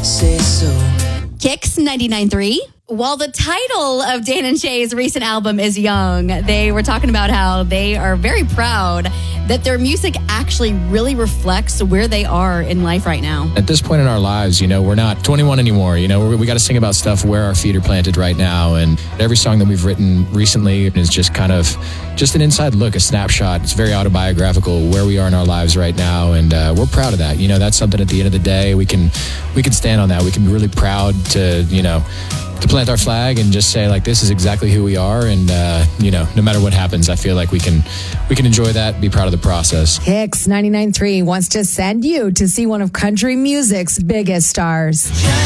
say so. Kicks 99.3. While the title of Dan and Shay's recent album is Young, they were talking about how they are very proud that their music actually really reflects where they are in life right now. At this point in our lives, we're not 21 anymore. We got to sing about stuff where our feet are planted right now. And every song that we've written recently is just kind of just an inside look, a snapshot. It's very autobiographical where we are in our lives right now. And we're proud of that. That's something at the end of the day, we can stand on that. We can be really proud to plant our flag and just say, like, this is exactly who we are. And, no matter what happens, I feel like we can enjoy that, be proud of the process. Kicks 99.3 wants to send you to see one of country music's biggest stars.